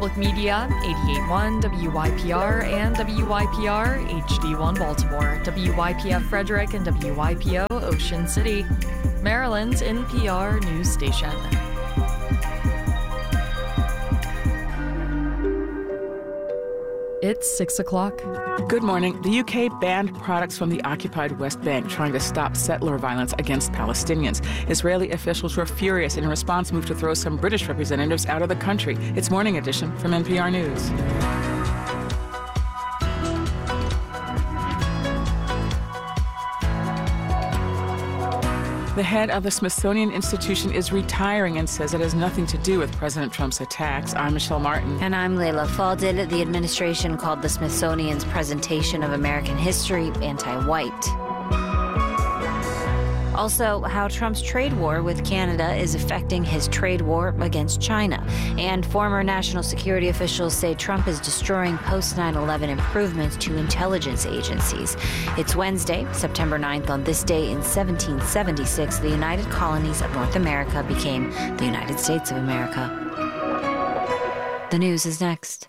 Public Media, 88.1 WYPR and WYPR HD1 Baltimore, WYPF Frederick and WYPO Ocean City, Maryland's NPR news station. It's 6 o'clock. Good morning. The UK banned products from the occupied West Bank, trying to stop settler violence against Palestinians. Israeli officials were furious and in response moved to throw some British representatives out of the country. It's Morning Edition from NPR News. The head of the Smithsonian Institution is retiring and says it has nothing to do with President Trump's attacks. I'm Michelle Martin. And I'm Leila Fadel. The administration called the Smithsonian's presentation of American history anti-white. Also, how Trump's trade war with Canada is affecting his trade war against China. And former national security officials say Trump is destroying post-9/11 improvements to intelligence agencies. It's Wednesday, September 9th. On this day in 1776, the United Colonies of North America became the United States of America. The news is next.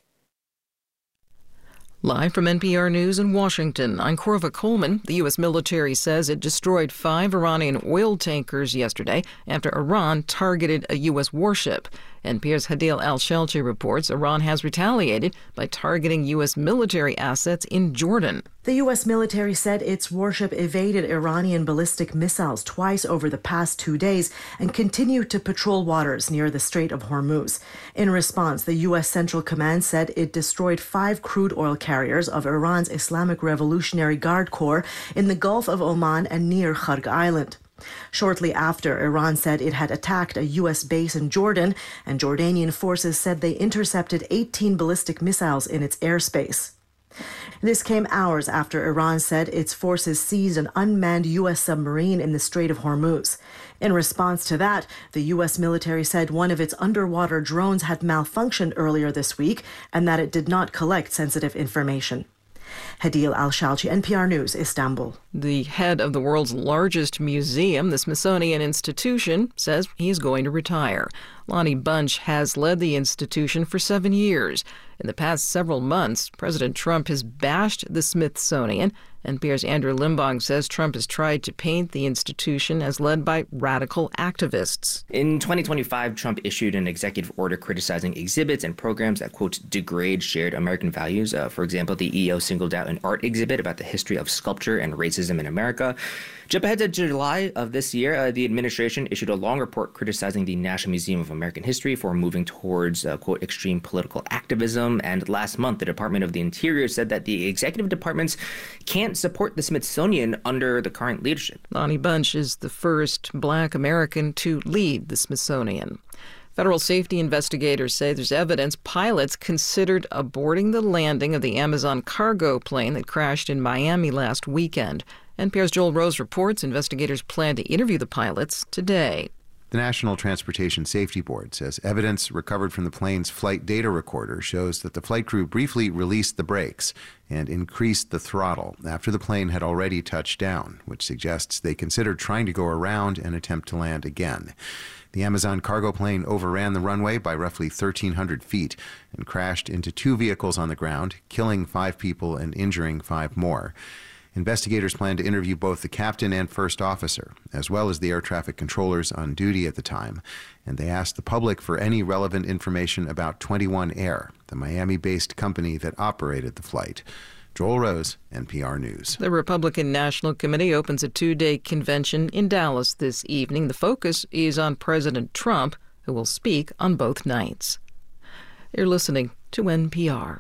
Live from NPR News in Washington, I'm Corva Coleman. The U.S. military says it destroyed 5 Iranian oil tankers yesterday after Iran targeted a U.S. warship. NPR's Hadil Al-Shelchi reports Iran has retaliated by targeting U.S. military assets in Jordan. The U.S. military said its warship evaded Iranian ballistic missiles twice over the past 2 days and continued to patrol waters near the Strait of Hormuz. In response, the U.S. Central Command said it destroyed 5 crude oil carriers of Iran's Islamic Revolutionary Guard Corps in the Gulf of Oman and near Kharg Island. Shortly after, Iran said it had attacked a U.S. base in Jordan, and Jordanian forces said they intercepted 18 ballistic missiles in its airspace. This came hours after Iran said its forces seized an unmanned U.S. submarine in the Strait of Hormuz. In response to that, the U.S. military said one of its underwater drones had malfunctioned earlier this week and that it did not collect sensitive information. Hadil Al-Shalchi, NPR News, Istanbul. The head of the world's largest museum, the Smithsonian Institution, says he's going to retire. Lonnie Bunch has led the institution for 7 years. In the past several months, President Trump has bashed the Smithsonian. NPR's Andrew Limbong says Trump has tried to paint the institution as led by radical activists. In 2025, Trump issued an executive order criticizing exhibits and programs that, quote, degrade shared American values. For example, the EO singled out an art exhibit about the history of sculpture and racism in America. Jump ahead to July of this year, the administration issued a long report criticizing the National Museum of American History for moving towards, quote, extreme political activism. And last month, the Department of the Interior said that the executive departments can't support the Smithsonian under the current leadership. Lonnie Bunch is the first Black American to lead the Smithsonian. Federal safety investigators say there's evidence pilots considered aborting the landing of the Amazon cargo plane that crashed in Miami last weekend. NPR's Joel Rose reports investigators plan to interview the pilots today. The National Transportation Safety Board says evidence recovered from the plane's flight data recorder shows that the flight crew briefly released the brakes and increased the throttle after the plane had already touched down, which suggests they considered trying to go around and attempt to land again. The Amazon cargo plane overran the runway by roughly 1,300 feet and crashed into 2 vehicles on the ground, killing 5 people and injuring 5 more. Investigators plan to interview both the captain and first officer, as well as the air traffic controllers on duty at the time, and they asked the public for any relevant information about 21 Air, the Miami-based company that operated the flight. Joel Rose, NPR News. The Republican National Committee opens a 2-day convention in Dallas this evening. The focus is on President Trump, who will speak on both nights. You're listening to NPR.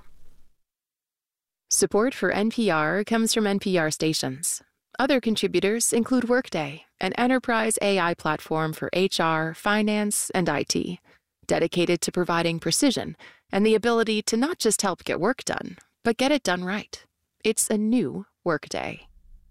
Support for NPR comes from NPR stations. Other contributors include Workday, an enterprise AI platform for HR, finance, and IT, dedicated to providing precision and the ability to not just help get work done, but get it done right. It's a new Workday.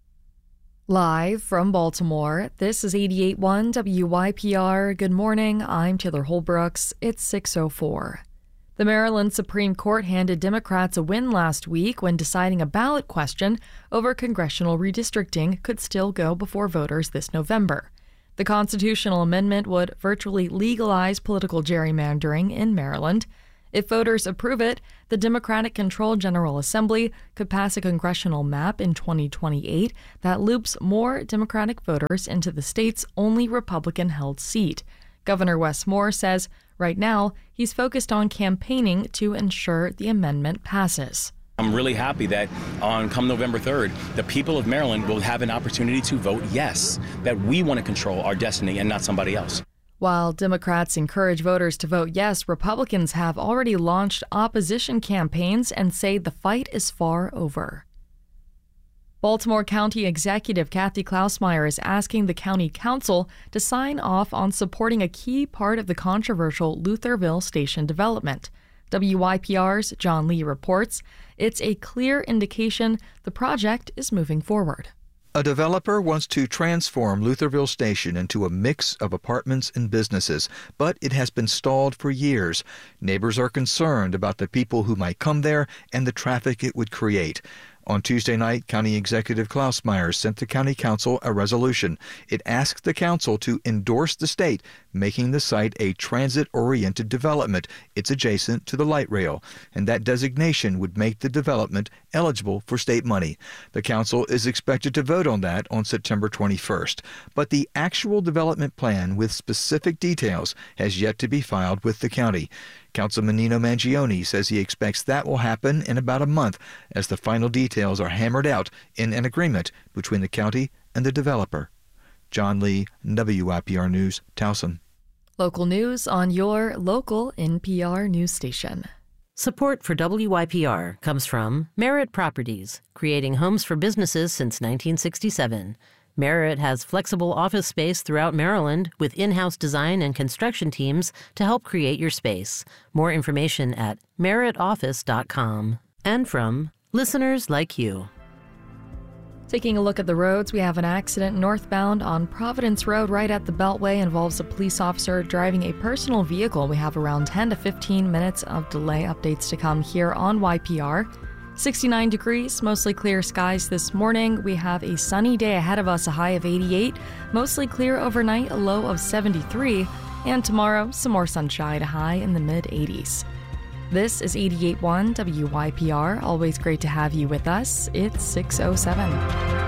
Live from Baltimore, this is 88.1 WYPR. Good morning, I'm Taylor Holbrooks. It's 6:04. The Maryland Supreme Court handed Democrats a win last week when deciding a ballot question over congressional redistricting could still go before voters this November. The constitutional amendment would virtually legalize political gerrymandering in Maryland. If voters approve it, the Democratic-controlled General Assembly could pass a congressional map in 2028 that loops more Democratic voters into the state's only Republican-held seat. Governor Wes Moore says right now he's focused on campaigning to ensure the amendment passes. I'm really happy that come November 3rd, the people of Maryland will have an opportunity to vote yes, that we want to control our destiny and not somebody else. While Democrats encourage voters to vote yes, Republicans have already launched opposition campaigns and say the fight is far over. Baltimore County Executive Kathy Klausmeier is asking the county council to sign off on supporting a key part of the controversial Lutherville Station development. WYPR's John Lee reports it's a clear indication the project is moving forward. A developer wants to transform Lutherville Station into a mix of apartments and businesses, but it has been stalled for years. Neighbors are concerned about the people who might come there and the traffic it would create. On Tuesday night, County Executive Klausmeier sent the County Council a resolution. It asked the Council to endorse the state, making the site a transit-oriented development. It's adjacent to the light rail, and that designation would make the development eligible for state money. The Council is expected to vote on that on September 21st. But the actual development plan with specific details has yet to be filed with the county. Councilman Nino Mangione says he expects that will happen in about a month as the final details are hammered out in an agreement between the county and the developer. John Lee, WYPR News, Towson. Local news on your local NPR news station. Support for WYPR comes from Merritt Properties, creating homes for businesses since 1967. Merritt has flexible office space throughout Maryland with in-house design and construction teams to help create your space. More information at merrittoffice.com. And from listeners like you. Taking a look at the roads, we have an accident northbound on Providence Road right at the Beltway. Involves a police officer driving a personal vehicle. We have around 10 to 15 minutes of delay. Updates to come here on YPR. 69 degrees, mostly clear skies this morning. We have a sunny day ahead of us, a high of 88. Mostly clear overnight, a low of 73. And tomorrow, some more sunshine, a high in the mid-80s. This is 88.1 WYPR. Always great to have you with us. It's 6:07.